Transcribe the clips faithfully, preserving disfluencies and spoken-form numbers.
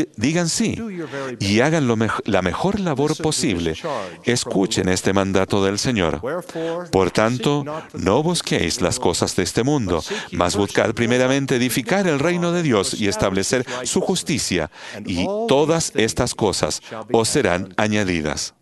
decir, digan sí y hagan lo mej- la mejor labor posible. Escuchen este mandato del Señor. Por tanto, no busquéis las cosas de este mundo, mas buscad primeramente edificar el reino de Dios y establecer su justicia, y todas estas cosas os serán añadidas.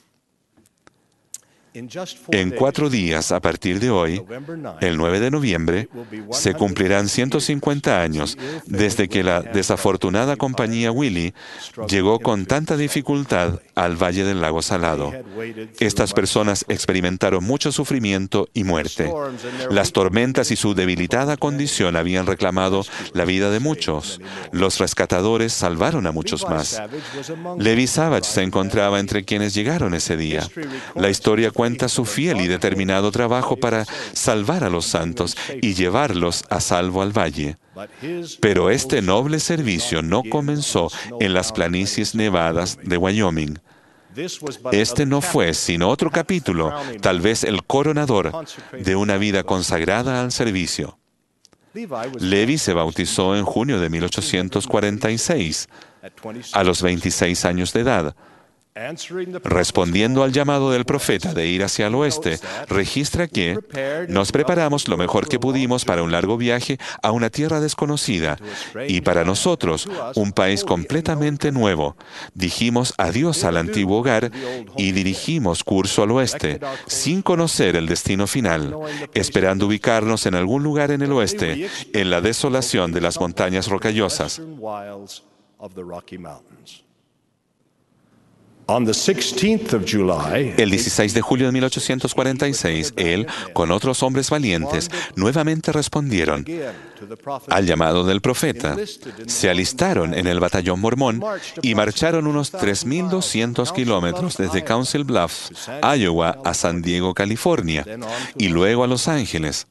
En cuatro días, a partir de hoy, el nueve de noviembre, se cumplirán ciento cincuenta años desde que la desafortunada compañía Willie llegó con tanta dificultad al Valle del Lago Salado. Estas personas experimentaron mucho sufrimiento y muerte. Las tormentas y su debilitada condición habían reclamado la vida de muchos. Los rescatadores salvaron a muchos más. Levi Savage se encontraba entre quienes llegaron ese día. La historia cuenta su fiel y determinado trabajo para salvar a los santos y llevarlos a salvo al valle. Pero este noble servicio no comenzó en las planicies nevadas de Wyoming. Este no fue sino otro capítulo, tal vez el coronador, de una vida consagrada al servicio. Levi se bautizó en junio de mil ochocientos cuarenta y seis, a los veintiséis años de edad. Respondiendo al llamado del profeta de ir hacia el oeste, registra que nos preparamos lo mejor que pudimos para un largo viaje a una tierra desconocida y para nosotros un país completamente nuevo. Dijimos adiós al antiguo hogar y dirigimos curso al oeste, sin conocer el destino final, esperando ubicarnos en algún lugar en el oeste, en la desolación de las montañas rocallosas. El dieciséis de julio de mil ochocientos cuarenta y seis, él, con otros hombres valientes, nuevamente respondieron al llamado del profeta. Se alistaron en el batallón mormón y marcharon unos tres mil doscientos kilómetros desde Council Bluffs, Iowa, a San Diego, California, y luego a Los Ángeles.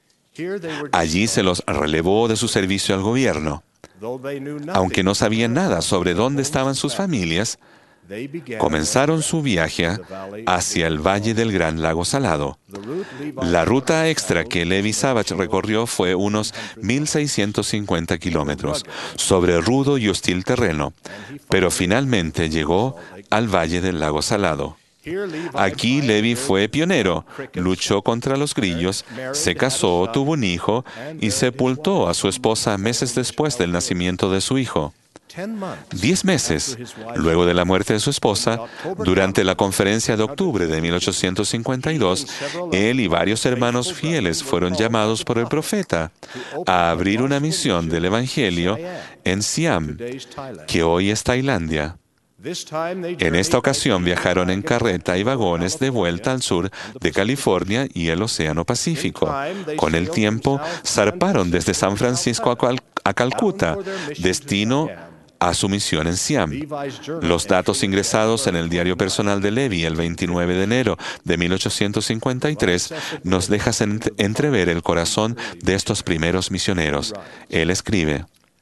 Allí se los relevó de su servicio al gobierno. Aunque no sabían nada sobre dónde estaban sus familias, comenzaron su viaje hacia el Valle del Gran Lago Salado. La ruta extra que Levi Savage recorrió fue unos mil seiscientos cincuenta kilómetros, sobre rudo y hostil terreno, pero finalmente llegó al Valle del Lago Salado. Aquí Levi fue pionero, luchó contra los grillos, se casó, tuvo un hijo y sepultó a su esposa meses después del nacimiento de su hijo. Diez meses luego de la muerte de su esposa, durante la conferencia de octubre de mil ochocientos cincuenta y dos, él y varios hermanos fieles fueron llamados por el profeta a abrir una misión del Evangelio en Siam, que hoy es Tailandia. En esta ocasión viajaron en carreta y vagones de vuelta al sur de California y el Océano Pacífico. Con el tiempo, zarparon desde San Francisco a, Cal- a Calcuta, destino a su misión en Siam. Los datos ingresados en el diario personal de Levi el veintinueve de enero de mil ochocientos cincuenta y tres nos dejan entrever el corazón de estos primeros misioneros. Él escribe: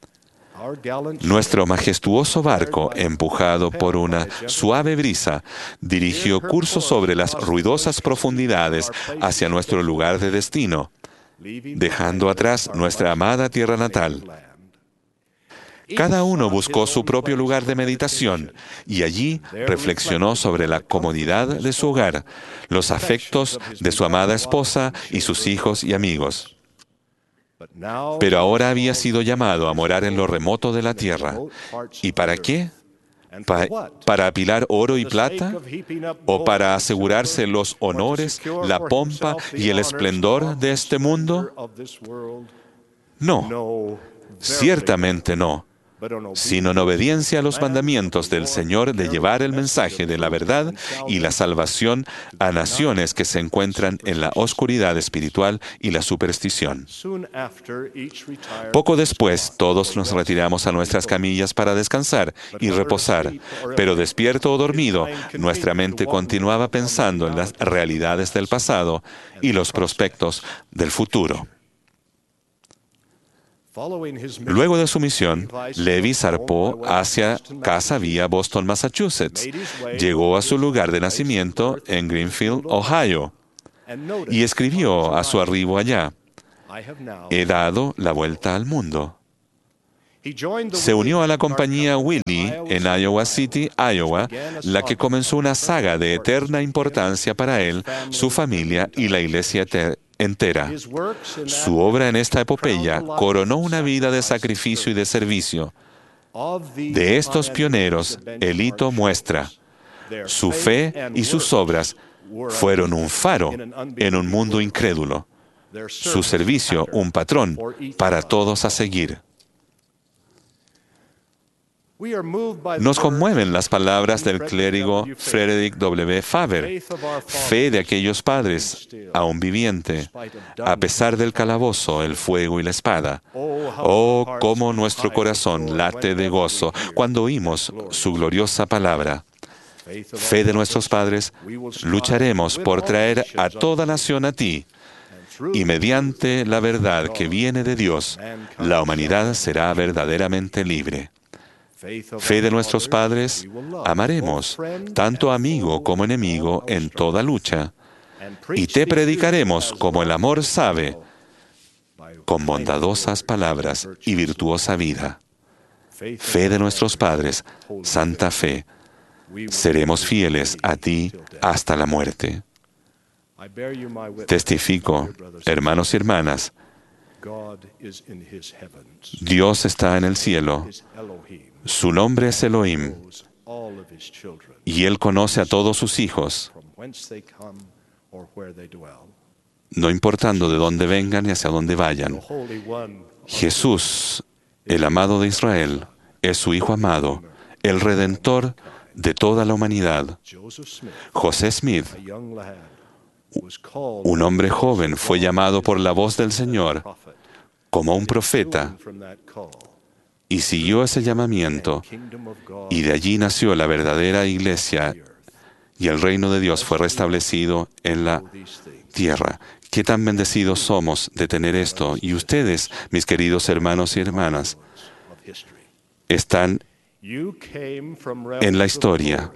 Nuestro majestuoso barco, empujado por una suave brisa, dirigió curso sobre las ruidosas profundidades hacia nuestro lugar de destino, dejando atrás nuestra amada tierra natal. Cada uno buscó su propio lugar de meditación y allí reflexionó sobre la comodidad de su hogar, los afectos de su amada esposa y sus hijos y amigos. Pero ahora había sido llamado a morar en lo remoto de la tierra. ¿Y para qué? Pa- ¿Para apilar oro y plata? ¿O para asegurarse los honores, la pompa y el esplendor de este mundo? No, ciertamente no, sino en obediencia a los mandamientos del Señor de llevar el mensaje de la verdad y la salvación a naciones que se encuentran en la oscuridad espiritual y la superstición. Poco después, todos nos retiramos a nuestras camillas para descansar y reposar, pero despierto o dormido, nuestra mente continuaba pensando en las realidades del pasado y los prospectos del futuro. Luego de su misión, Levi zarpó hacia casa vía Boston, Massachusetts. Llegó a su lugar de nacimiento en Greenfield, Ohio, y escribió a su arribo allá: He dado la vuelta al mundo. Se unió a la compañía Willie en Iowa City, Iowa, la que comenzó una saga de eterna importancia para él, su familia y la iglesia entera. Su obra en esta epopeya coronó una vida de sacrificio y de servicio. De estos pioneros, el hito muestra: su fe y sus obras fueron un faro en un mundo incrédulo. Su servicio, un patrón para todos a seguir. Nos conmueven las palabras del clérigo Frederick W. Faber: fe de aquellos padres, aún viviente, a pesar del calabozo, el fuego y la espada. Oh, cómo nuestro corazón late de gozo cuando oímos su gloriosa palabra. Fe de nuestros padres, lucharemos por traer a toda nación a ti, y mediante la verdad que viene de Dios, la humanidad será verdaderamente libre. Fe de nuestros padres, amaremos, tanto amigo como enemigo, en toda lucha, y te predicaremos como el amor sabe, con bondadosas palabras y virtuosa vida. Fe de nuestros padres, santa fe, seremos fieles a ti hasta la muerte. Testifico, hermanos y hermanas, Dios está en el cielo, su nombre es Elohim, y Él conoce a todos sus hijos, no importando de dónde vengan y hacia dónde vayan. Jesús, el amado de Israel, es su Hijo amado, el Redentor de toda la humanidad. José Smith, un hombre joven, fue llamado por la voz del Señor como un profeta y siguió ese llamamiento, y de allí nació la verdadera iglesia y el reino de Dios fue restablecido en la tierra. Qué tan bendecidos somos de tener esto. Y ustedes, mis queridos hermanos y hermanas, están en la historia.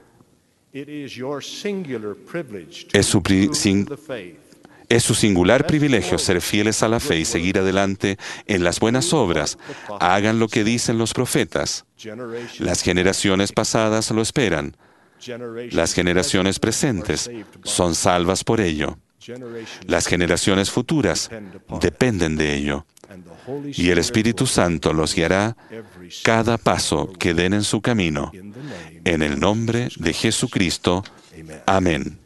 Es su, pri sin Es su singular privilegio ser fieles a la fe y seguir adelante en las buenas obras. Hagan lo que dicen los profetas. Las generaciones pasadas lo esperan. Las generaciones presentes son salvas por ello. Las generaciones futuras dependen de ello. Y el Espíritu Santo los guiará cada paso que den en su camino. En el nombre de Jesucristo. Amén.